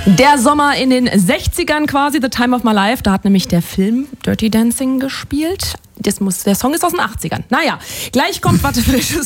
Der Sommer in den 60ern quasi, The Time of My Life, da hat nämlich der Film Dirty Dancing gespielt. Der Song ist aus den 80ern. Naja, gleich kommt, warte, frisches